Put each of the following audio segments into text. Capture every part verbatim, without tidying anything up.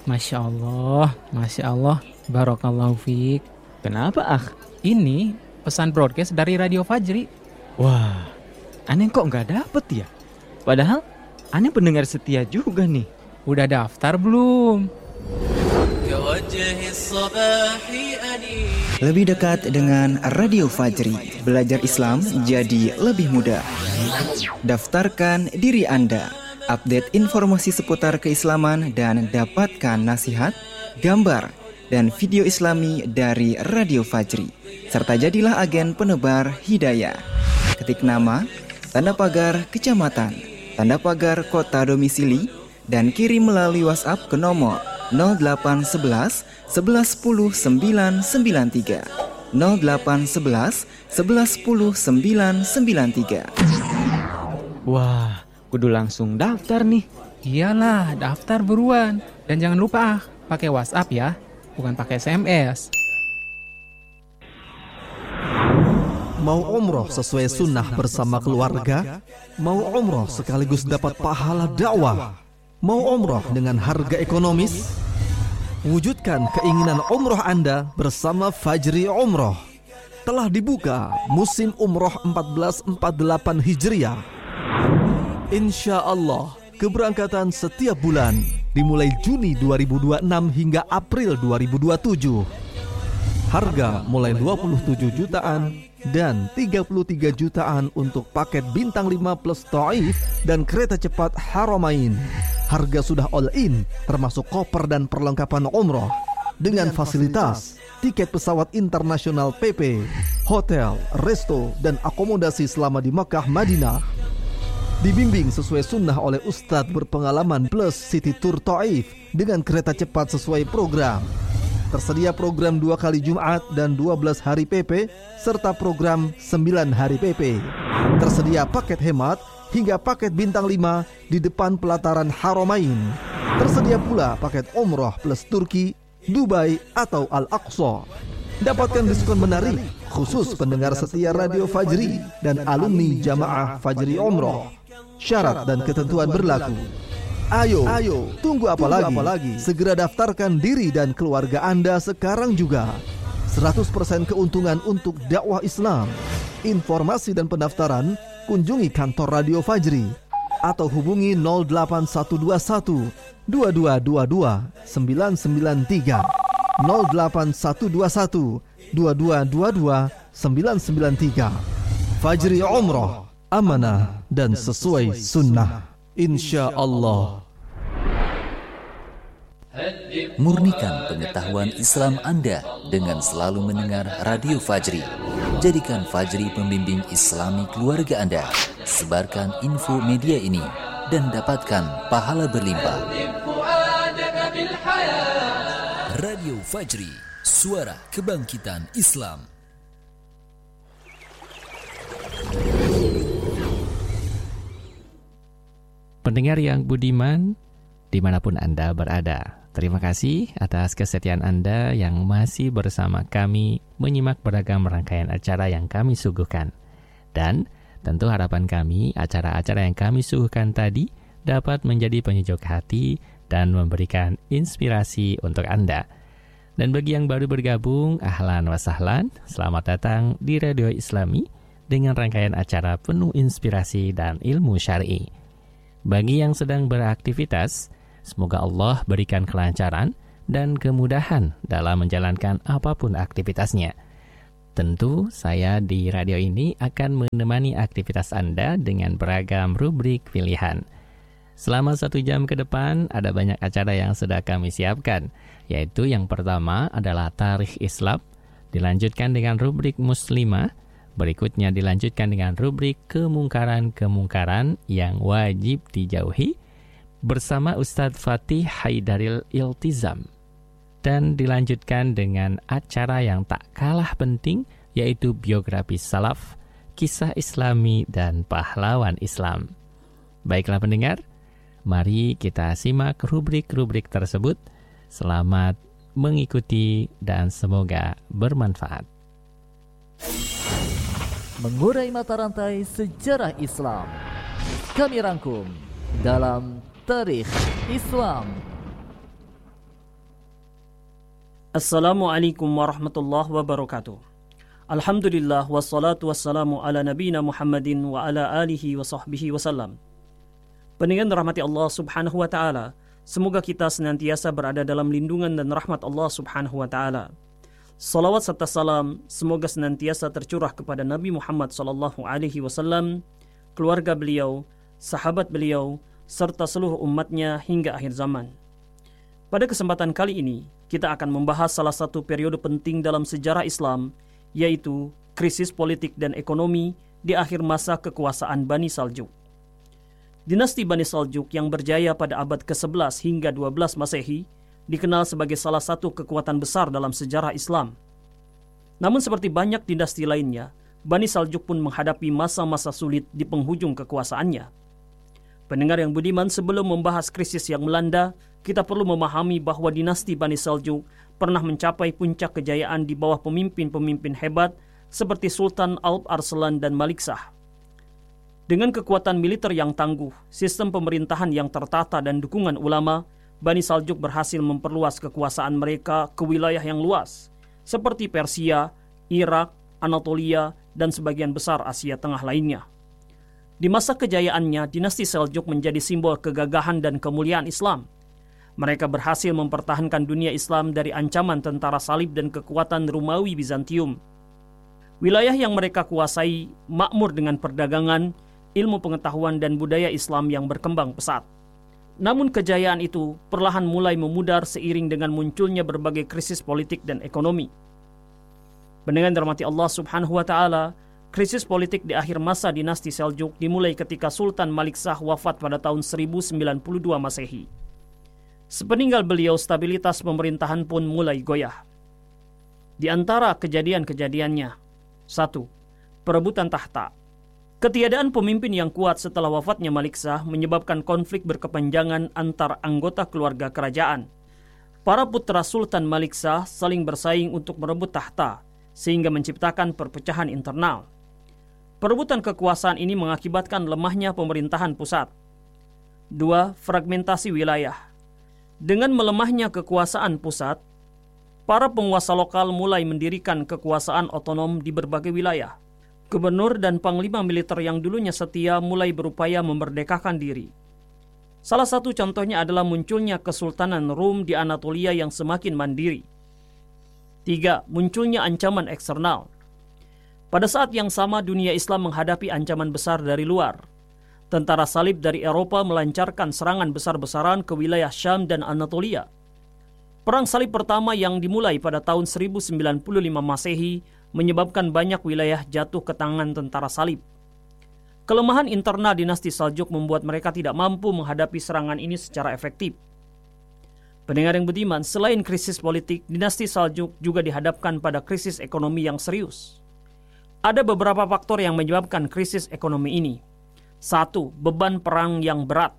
Masya Allah, Masya Allah, Barakallahu fiik. Kenapa, Akh? Ini pesan broadcast dari Radio Fajri. Wah, aneh kok nggak dapet ya? Padahal aneh pendengar setia juga nih. Udah daftar belum? Lebih dekat dengan Radio Fajri, belajar Islam jadi lebih mudah. Daftarkan diri Anda, update informasi seputar keislaman dan dapatkan nasihat, gambar, dan video Islami dari Radio Fajri. Serta jadilah agen penebar hidayah. Ketik nama, tanda pagar kecamatan, tanda pagar kota domisili, dan kirim melalui WhatsApp ke nomor nol delapan sebelas sebelas sepuluh sembilan sembilan tiga nol delapan sebelas sebelas sepuluh sembilan sembilan tiga. Wah, kudu langsung daftar nih. Iyalah, daftar buruan. Dan jangan lupa, pakai WhatsApp ya, bukan pakai S M S. Mau umroh sesuai sunnah bersama keluarga? Mau umroh sekaligus dapat pahala dakwah? Mau umroh dengan harga ekonomis? Wujudkan keinginan umroh Anda bersama Fajri Umroh. Telah dibuka musim umroh seribu empat ratus empat puluh delapan Hijriah. Insya Allah, keberangkatan setiap bulan dimulai Juni dua ribu dua puluh enam hingga April dua ribu dua puluh tujuh. Harga mulai dua puluh tujuh jutaan dan tiga puluh tiga jutaan untuk paket bintang lima plus Taif dan kereta cepat Haramain. Harga sudah all in, termasuk koper dan perlengkapan umroh dengan fasilitas tiket pesawat internasional P P, hotel, resto, dan akomodasi selama di Makkah Madinah. Dibimbing sesuai sunnah oleh Ustadz berpengalaman plus City Tour Taif dengan kereta cepat sesuai program. Tersedia program dua kali Jumat dan dua belas hari P P serta program sembilan hari P P. Tersedia paket hemat hingga paket bintang lima di depan pelataran Haramain. Tersedia pula paket umroh plus Turki, Dubai atau Al-Aqsa. Dapatkan diskon menarik khusus pendengar setia Radio Fajri dan alumni Jamaah Fajri Umroh. Syarat dan ketentuan berlaku. Ayo, ayo, tunggu apa lagi? apa lagi? Segera daftarkan diri dan keluarga Anda sekarang juga. seratus persen keuntungan untuk dakwah Islam. Informasi dan pendaftaran kunjungi kantor Radio Fajri atau hubungi nol delapan satu dua satu dua dua dua dua sembilan sembilan tiga nol delapan satu dua satu dua dua dua dua sembilan sembilan tiga. Fajri Umroh, amanah dan sesuai sunnah, insya Allah. Murnikan pengetahuan Islam Anda dengan selalu mendengar Radio Fajri. Jadikan Fajri pembimbing Islami keluarga Anda. Sebarkan info media ini dan dapatkan pahala berlimpah. Radio Fajri, suara kebangkitan Islam. Pendengar yang budiman, dimanapun Anda berada, terima kasih atas kesetiaan Anda yang masih bersama kami menyimak beragam rangkaian acara yang kami suguhkan. Dan tentu harapan kami acara-acara yang kami suguhkan tadi dapat menjadi penyejuk hati dan memberikan inspirasi untuk Anda. Dan bagi yang baru bergabung, ahlan wa sahlan, selamat datang di Radio Islami dengan rangkaian acara penuh inspirasi dan ilmu syar'i. Bagi yang sedang beraktivitas, semoga Allah berikan kelancaran dan kemudahan dalam menjalankan apapun aktivitasnya. Tentu saya di radio ini akan menemani aktivitas Anda dengan beragam rubrik pilihan. Selama satu jam ke depan ada banyak acara yang sudah kami siapkan, yaitu yang pertama adalah Tarikh Islam, dilanjutkan dengan rubrik Muslimah, berikutnya dilanjutkan dengan rubrik Kemungkaran-kemungkaran yang wajib dijauhi bersama Ustadz Fatih Haidaril Iltizam. Dan dilanjutkan dengan acara yang tak kalah penting, yaitu biografi salaf, kisah islami, dan pahlawan Islam. Baiklah pendengar, mari kita simak rubrik-rubrik tersebut. Selamat mengikuti dan semoga bermanfaat. Mengurai mata rantai sejarah Islam, kami rangkum dalam Tarikh Islam. Assalamualaikum warahmatullahi wabarakatuh. Alhamdulillah wassalatu wassalamu ala nabiyina Muhammadin wa ala alihi wa sahbihi wasallam. Pendengar rahmati Allah subhanahu wa ta'ala, semoga kita senantiasa berada dalam lindungan dan rahmat Allah subhanahu wa ta'ala. Salawat serta salam semoga senantiasa tercurah kepada Nabi Muhammad sallallahu alaihi wasallam, keluarga beliau, sahabat beliau, serta seluruh umatnya hingga akhir zaman. Pada kesempatan kali ini, kita akan membahas salah satu periode penting dalam sejarah Islam, yaitu krisis politik dan ekonomi di akhir masa kekuasaan Bani Saljuk. Dinasti Bani Saljuk yang berjaya pada abad kesebelas hingga dua belas Masehi dikenal sebagai salah satu kekuatan besar dalam sejarah Islam. Namun seperti banyak dinasti lainnya, Bani Saljuk pun menghadapi masa-masa sulit di penghujung kekuasaannya. Pendengar yang budiman, sebelum membahas krisis yang melanda, kita perlu memahami bahwa dinasti Bani Saljuk pernah mencapai puncak kejayaan di bawah pemimpin-pemimpin hebat seperti Sultan Alp Arslan dan Malik Shah. Dengan kekuatan militer yang tangguh, sistem pemerintahan yang tertata dan dukungan ulama, Bani Saljuk berhasil memperluas kekuasaan mereka ke wilayah yang luas, seperti Persia, Irak, Anatolia, dan sebagian besar Asia Tengah lainnya. Di masa kejayaannya, dinasti Seljuk menjadi simbol kegagahan dan kemuliaan Islam. Mereka berhasil mempertahankan dunia Islam dari ancaman tentara salib dan kekuatan Romawi Bizantium. Wilayah yang mereka kuasai makmur dengan perdagangan, ilmu pengetahuan dan budaya Islam yang berkembang pesat. Namun kejayaan itu perlahan mulai memudar seiring dengan munculnya berbagai krisis politik dan ekonomi. Pendengar dirahmati Allah subhanahu wa ta'ala, krisis politik di akhir masa dinasti Seljuk dimulai ketika Sultan Malik Shah wafat pada tahun seribu sembilan puluh dua Masehi. Sepeninggal beliau, stabilitas pemerintahan pun mulai goyah. Di antara kejadian-kejadiannya, satu. Perebutan tahta. Ketiadaan pemimpin yang kuat setelah wafatnya Malik Shah menyebabkan konflik berkepanjangan antar anggota keluarga kerajaan. Para putra Sultan Malik Shah saling bersaing untuk merebut tahta, sehingga menciptakan perpecahan internal. Perebutan kekuasaan ini mengakibatkan lemahnya pemerintahan pusat. Dua. Fragmentasi wilayah. Dengan melemahnya kekuasaan pusat, para penguasa lokal mulai mendirikan kekuasaan otonom di berbagai wilayah. Gubernur dan panglima militer yang dulunya setia mulai berupaya memerdekakan diri. Salah satu contohnya adalah munculnya Kesultanan Rum di Anatolia yang semakin mandiri. Tiga. Munculnya ancaman eksternal. Pada saat yang sama, dunia Islam menghadapi ancaman besar dari luar. Tentara salib dari Eropa melancarkan serangan besar-besaran ke wilayah Syam dan Anatolia. Perang salib pertama yang dimulai pada tahun seribu sembilan puluh lima Masehi menyebabkan banyak wilayah jatuh ke tangan tentara salib. Kelemahan internal dinasti Saljuk membuat mereka tidak mampu menghadapi serangan ini secara efektif. Pendengar yang budiman, selain krisis politik, dinasti Saljuk juga dihadapkan pada krisis ekonomi yang serius. Ada beberapa faktor yang menyebabkan krisis ekonomi ini. Satu. Beban perang yang berat.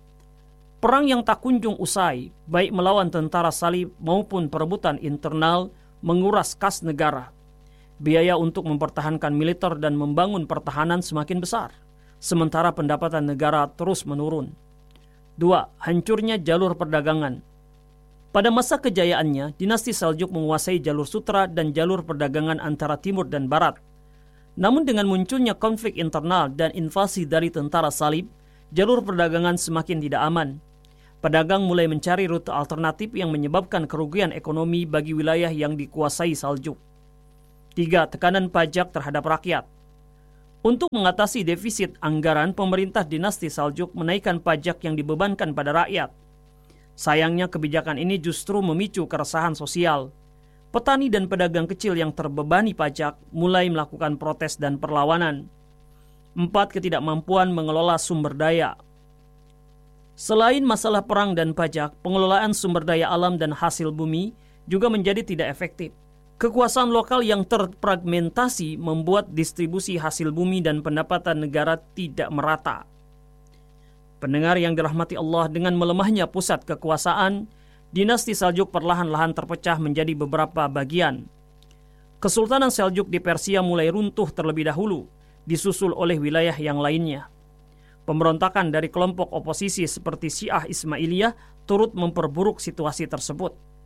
Perang yang tak kunjung usai, baik melawan tentara salib maupun perebutan internal, menguras kas negara. Biaya untuk mempertahankan militer dan membangun pertahanan semakin besar, sementara pendapatan negara terus menurun. Dua. Hancurnya jalur perdagangan. Pada masa kejayaannya, dinasti Seljuk menguasai jalur sutra dan jalur perdagangan antara timur dan barat. Namun dengan munculnya konflik internal dan invasi dari tentara salib, jalur perdagangan semakin tidak aman. Pedagang mulai mencari rute alternatif yang menyebabkan kerugian ekonomi bagi wilayah yang dikuasai Saljuk. Tiga. Tekanan pajak terhadap rakyat. Untuk mengatasi defisit anggaran, pemerintah dinasti Saljuk menaikkan pajak yang dibebankan pada rakyat. Sayangnya kebijakan ini justru memicu keresahan sosial. Petani dan pedagang kecil yang terbebani pajak mulai melakukan protes dan perlawanan. Empat. Ketidakmampuan mengelola sumber daya. Selain masalah perang dan pajak, pengelolaan sumber daya alam dan hasil bumi juga menjadi tidak efektif. Kekuasaan lokal yang terfragmentasi membuat distribusi hasil bumi dan pendapatan negara tidak merata. Pendengar yang dirahmati Allah, dengan melemahnya pusat kekuasaan, dinasti Saljuk perlahan-lahan terpecah menjadi beberapa bagian. Kesultanan Seljuk di Persia mulai runtuh terlebih dahulu, disusul oleh wilayah yang lainnya. Pemberontakan dari kelompok oposisi seperti Syiah Ismailiyah turut memperburuk situasi tersebut.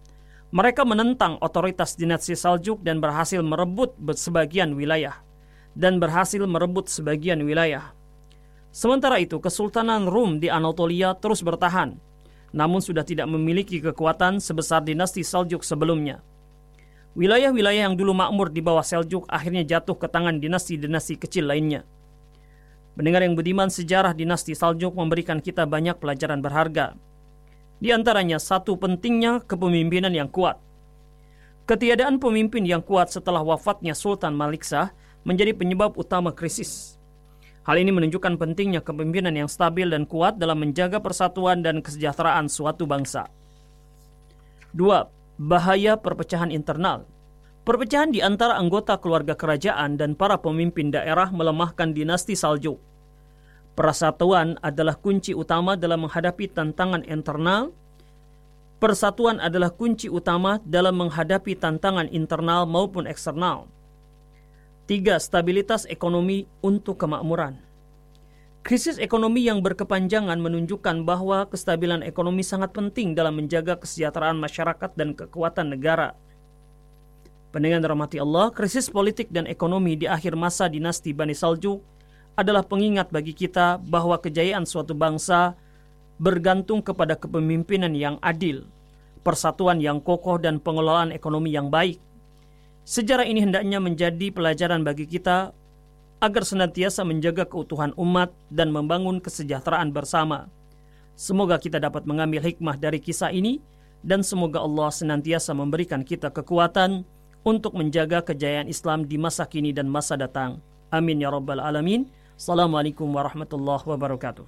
Mereka menentang otoritas dinasti Saljuk dan berhasil merebut sebagian wilayah dan berhasil merebut sebagian wilayah. Sementara itu, Kesultanan Rum di Anatolia terus bertahan, namun sudah tidak memiliki kekuatan sebesar dinasti Saljuk sebelumnya. Wilayah-wilayah yang dulu makmur di bawah Seljuk akhirnya jatuh ke tangan dinasti-dinasti kecil lainnya. Pendengar yang budiman, sejarah dinasti Saljuk memberikan kita banyak pelajaran berharga. Di antaranya, satu, pentingnya kepemimpinan yang kuat. Ketiadaan pemimpin yang kuat setelah wafatnya Sultan Malik Shah menjadi penyebab utama krisis. Hal ini menunjukkan pentingnya kepemimpinan yang stabil dan kuat dalam menjaga persatuan dan kesejahteraan suatu bangsa. Dua, bahaya perpecahan internal. Perpecahan di antara anggota keluarga kerajaan dan para pemimpin daerah melemahkan dinasti Saljuk. Persatuan adalah kunci utama dalam menghadapi tantangan internal. Persatuan adalah kunci utama dalam menghadapi tantangan internal maupun eksternal. Tiga, stabilitas ekonomi untuk kemakmuran. Krisis ekonomi yang berkepanjangan menunjukkan bahwa kestabilan ekonomi sangat penting dalam menjaga kesejahteraan masyarakat dan kekuatan negara. Pendengar dirahmati Allah, krisis politik dan ekonomi di akhir masa dinasti Bani Saljuk adalah pengingat bagi kita bahwa kejayaan suatu bangsa bergantung kepada kepemimpinan yang adil, persatuan yang kokoh, dan pengelolaan ekonomi yang baik. Sejarah ini hendaknya menjadi pelajaran bagi kita agar senantiasa menjaga keutuhan umat dan membangun kesejahteraan bersama. Semoga kita dapat mengambil hikmah dari kisah ini, dan semoga Allah senantiasa memberikan kita kekuatan untuk menjaga kejayaan Islam di masa kini dan masa datang. Amin ya rabbal alamin. Assalamualaikum warahmatullahi wabarakatuh.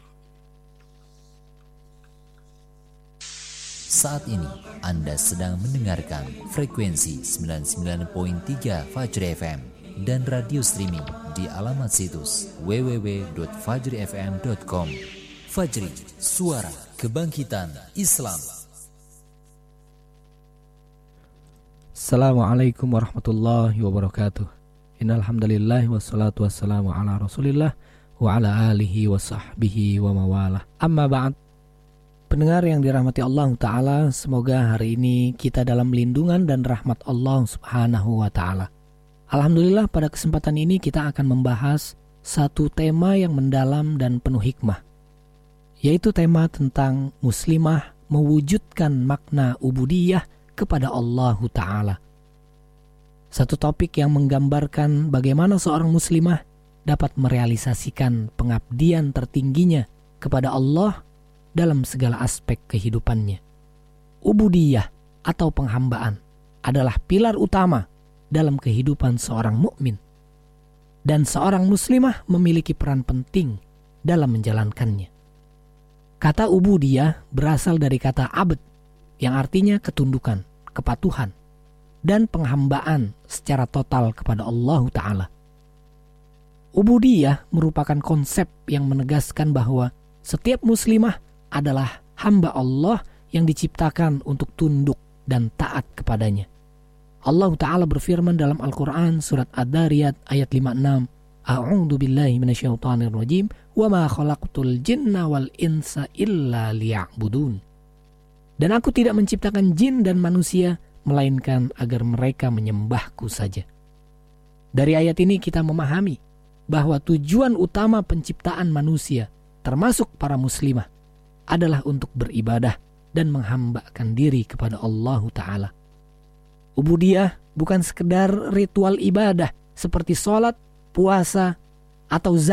Saat ini Anda sedang mendengarkan frekuensi sembilan puluh sembilan koma tiga Fajri F M dan radio streaming di alamat situs w w w titik fajri f m titik com. Fajri, suara kebangkitan Islam. Assalamualaikum warahmatullahi wabarakatuh. Innal hamdalillah wassalatu wassalamu ala Rasulillah wa ala alihi wa sahbihi wa mawalah. Amma ba'd. Pendengar yang dirahmati Allah Ta'ala, semoga hari ini kita dalam lindungan dan rahmat Allah Subhanahu wa Ta'ala. Alhamdulillah, pada kesempatan ini kita akan membahas satu tema yang mendalam dan penuh hikmah, yaitu tema tentang muslimah mewujudkan makna ubudiyah kepada Allah Ta'ala. Satu topik yang menggambarkan bagaimana seorang muslimah dapat merealisasikan pengabdian tertingginya kepada Allah dalam segala aspek kehidupannya. Ubudiyah atau penghambaan adalah pilar utama dalam kehidupan seorang mukmin, dan seorang muslimah memiliki peran penting dalam menjalankannya. Kata ubudiyah berasal dari kata abd yang artinya ketundukan, kepatuhan, dan penghambaan secara total kepada Allah Ta'ala. Ubudiyah merupakan konsep yang menegaskan bahwa setiap muslimah adalah hamba Allah yang diciptakan untuk tunduk dan taat kepadanya. Allah Ta'ala berfirman dalam Al-Quran surat Ad-Dariyat ayat lima puluh enam, A'udzu billahi minasyaitonir rajim, wa ma khalaqtul jinna wal insa illa liya'budun. Dan aku tidak menciptakan jin dan manusia melainkan agar mereka menyembahku saja. Dari ayat ini kita memahami bahwa tujuan utama penciptaan manusia, termasuk para muslimah, adalah untuk beribadah dan menghambakan diri kepada Allah Ta'ala. Ubudiyah bukan sekedar ritual ibadah seperti sholat, puasa, atau zakat